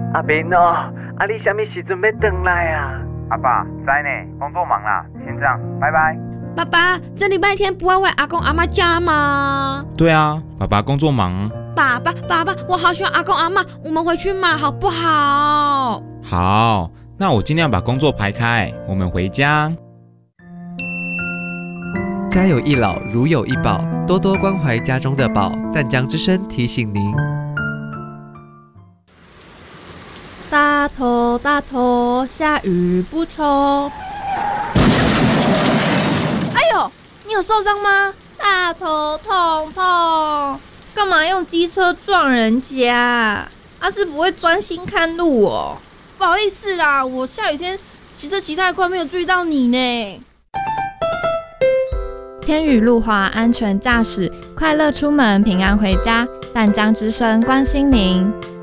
阿明哦，你什么时阵要回来啊？ 阿爸，知呢，工作忙啦，先这样，拜拜。 爸爸，这礼拜天不要回阿公阿妈家吗？ 对啊，爸爸工作忙。 爸爸，我好喜欢阿公阿妈，我们回去嘛，好不好？ 好，那我尽量把工作排开，我们回家。 家有一老，如有一宝，多多关怀家中的宝。淡江之声提醒您： 大头大头，下雨不愁。哎呦，你有受伤吗？大头痛痛，干嘛用机车撞人家？是不会专心看路哦。不好意思啦，我下雨天骑车骑太快，没有注意到你呢。 天雨路滑，安全驾驶，快乐出门，平安回家。淡江之声关心您。